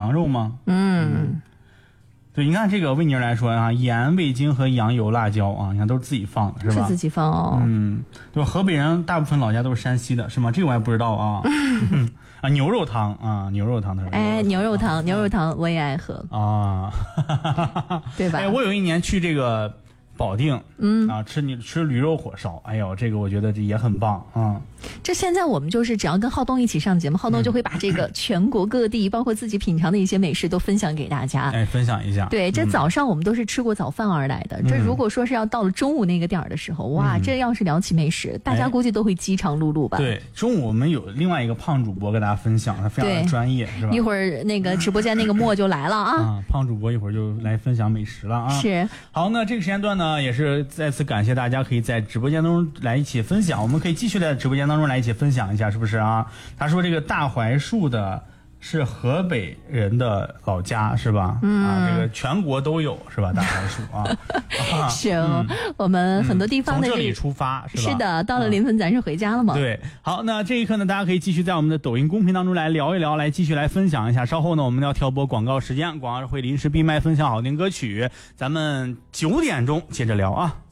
羊肉吗？对，你看这个为您来说啊，盐、味精和羊油、辣椒啊，你看都是自己放的，是吧？ 是自己放哦。 对，河北人大部分老家都是山西的，是吗？这个我还不知道啊。牛肉汤啊，牛肉汤的。 牛肉汤我也爱喝啊， 对吧？ 我有一年去这个保定，吃驴肉火烧，哎呦，这个我觉得这也很棒啊。 这现在我们就是只要跟浩东一起上节目，浩东就会把这个全国各地，包括自己品尝的一些美食都分享给大家。 分享一下。 对，这早上我们都是吃过早饭而来的。这如果说是要到了中午那个点儿的时候，哇，这要是聊起美食，大家估计都会饥肠辘辘吧？ 对，中午我们有另外一个胖主播跟大家分享，他非常的专业，是吧？ 一会儿那个直播间那个莫就来了啊。 胖主播一会儿就来分享美食了啊。 是。 好，那这个时间段呢，也是再次感谢大家可以在直播间当中来一起分享，我们可以继续在直播间当中来一起分享一下，是不是啊？他说这个大槐树的是河北人的老家，是吧？这个全国都有，是吧？大槐树啊。 是我们很多地方的从这里出发，是吧？ 是的，到了临汾咱是回家了嘛？ 对。好，那这一刻呢，大家可以继续在我们的抖音公屏当中来聊一聊，来继续来分享一下。稍后呢，我们要调播广告时间，广告会临时闭麦分享好听歌曲，咱们9点钟接着聊啊。